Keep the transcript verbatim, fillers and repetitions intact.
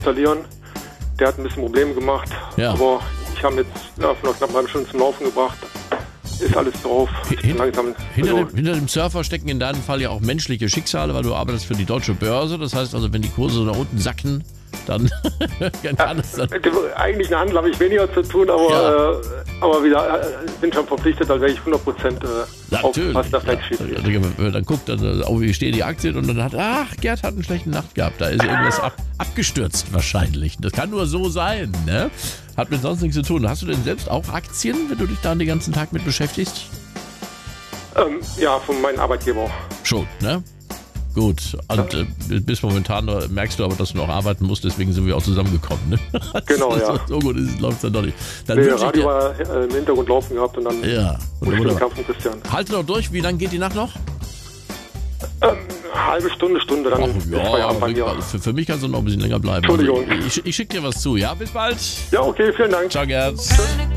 installieren. Der hat ein bisschen Probleme gemacht, ja. aber ich habe jetzt ja, noch knapp eine Stunde zum Laufen gebracht. Ist alles drauf. Hin, langsam, hinter, also, dem, hinter dem Surfer stecken in deinem Fall ja auch menschliche Schicksale, weil du arbeitest für die Deutsche Börse. Das heißt also, wenn die Kurse so nach unten sacken, dann kann es dann... Eigentlich eine Handel habe ich weniger zu tun, aber, Ja. äh, aber wieder äh, bin schon verpflichtet, da werde ich hundert Prozent äh, aufpassen, was da vielleicht schief geht. Ja, dann guckt dann, oh, wie stehen die Aktien und dann hat, ach, Gerd hat eine schlechte Nacht gehabt. Da ist irgendwas ab, abgestürzt wahrscheinlich. Das kann nur so sein, ne? Hat mit sonst nichts zu tun. Hast du denn selbst auch Aktien, wenn du dich da den ganzen Tag mit beschäftigst? Ähm, ja, von meinem Arbeitgeber. Schon, ne? Gut, und äh, bis momentan äh, merkst du aber, dass du noch arbeiten musst, deswegen sind wir auch zusammengekommen, ne? Genau, ja. So, so gut läuft es dann doch nicht. Dann Nee, wünsche ich Radio dir, war äh, im Hintergrund laufen gehabt und dann ja, und wunderbar. Kampf von Christian. Halte noch durch, wie lange geht die Nacht noch? Ähm, halbe Stunde, Stunde, dann Ach, ist ja, Feierabend bei mir. für, für mich kannst du noch ein bisschen länger bleiben. Entschuldigung. Also, ich ich schicke dir was zu, ja? Bis bald. Ja, okay, vielen Dank. Ciao, Gerd. Schöne